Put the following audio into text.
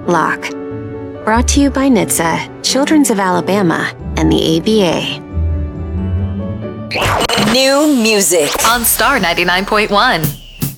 Lock. Brought to you by NHTSA, Children's of Alabama, and the ABA. New music on Star 99.1.